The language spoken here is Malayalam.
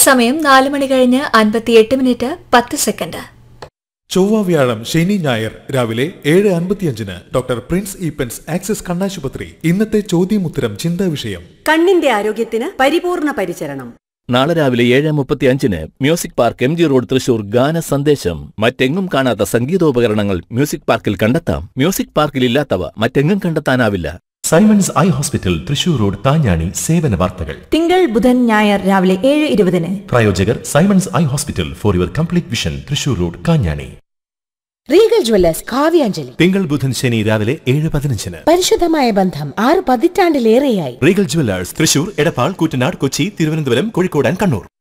സമയം 4 മണി കഴിഞ്ഞ് 58 മിനിറ്റ് 10 സെക്കൻഡ്. ചൊവ്വ വ്യാഴം ശനി ഞായർ രാവിലെ 7:55 ഡോക്ടർ പ്രിൻസ് ഈപ്പൻസ് ആക്സിസ് കണ്ണാശുപത്രി. ഇന്നത്തെ ചോദ്യമുത്തരം ചിന്താ വിഷയം കണ്ണിന്റെ ആരോഗ്യത്തിന് പരിപൂർണ പരിചരണം. നാളെ രാവിലെ 7:35 music park MG road Thrissur ഗാന സന്ദേശം. മറ്റെങ്ങും കാണാത്ത സംഗീതോപകരണങ്ങൾ മ്യൂസിക് പാർക്കിൽ കണ്ടെത്താം. മ്യൂസിക് പാർക്കിൽ ഇല്ലാത്തവ മറ്റെങ്ങും കണ്ടെത്താനാവില്ല. Symons eye hospital Thrissur road Kanjani. സേവന വാർത്തകൾ തിങ്കൾ ബുധൻ ഞായർ രാവിലെ 7:20. പ്രായോജകർ Symons eye hospital for your complete vision Thrissur road Kanjani. Regal Jewellers Kavyanjali തിങ്കൾ ബുധൻ ശനി രാവിലെ 7:15. പരിശുദ്ധമായ ബന്ധം 6 പതിറ്റാണ്ടിലേറെയായി. Regal Jewellers Thrissur, Edappal, Koottanad, Kochi, Thiruvananthapuram, Kozhikode and Kannur.